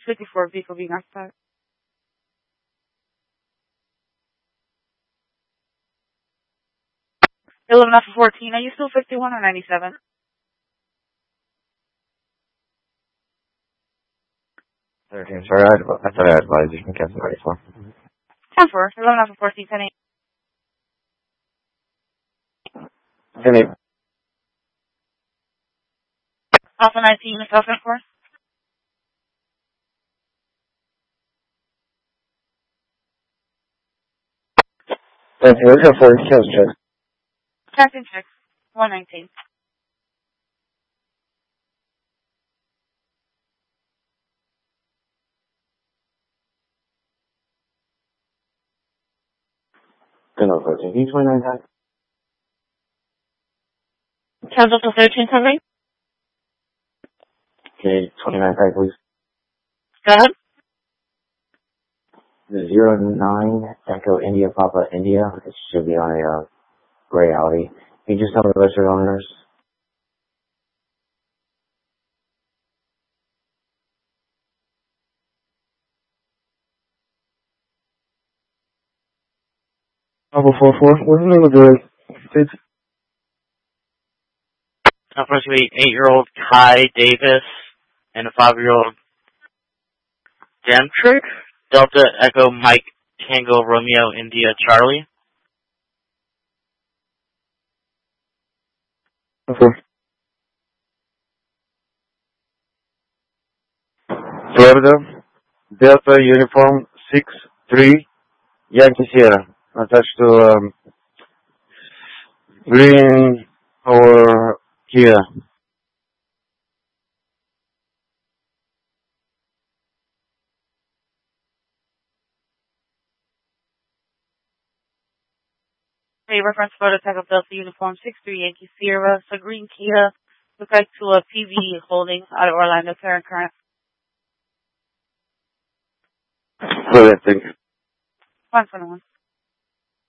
54 vehicle being occupied. 11 off of 14. Are you still 51 or 97? Sorry, I thought I advised you can cancel 94. 10 4. 11 off of 14. 10 8. 10 8. Alpha 19, South 4. That's it. Let's go for it. Kills check. Captain check. 119. Good enough, 14. Can you 29 times? Cancel to 13, something? Okay, 29 times, please. Go ahead. 09 Echo India Papa India. It should be on a gray Audi. Can you just tell me the registered owners? Alpha 44. What's the name of the state? Approximately 8-year-old Kai Davis and a 5-year-old Demtrick. Delta Echo Mike Tango Romeo India Charlie. Florida, Delta Uniform 6-3, Yankee Sierra. Attached to green or Kia. A reference photo tag of Delta Uniform 6-3 Yankee Sierra. So green Kia. Look like to a PV Holdings out of Orlando, Current. Brilliant, thank you. 121.